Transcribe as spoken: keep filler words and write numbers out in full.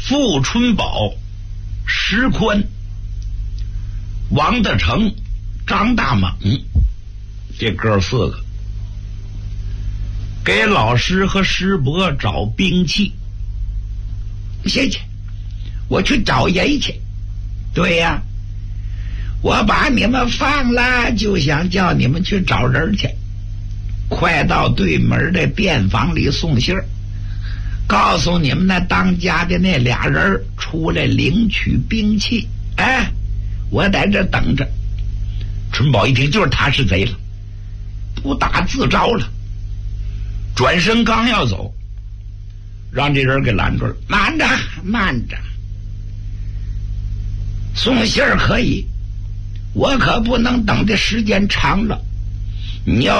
傅春宝、石宽、王德成、张大猛，这哥四个给老师和师伯找兵器。谢谢，我去找人去。对呀，我把你们放了，就想叫你们去找人去。快到对门的店房里送信儿，告诉你们那当家的那俩人出来领取兵器。哎，我在这等着。春宝一听就是他是贼了，不打自招了，转身刚要走，让这人给拦住了。慢着，慢着，送信儿可以，我可不能等的时间长了。你要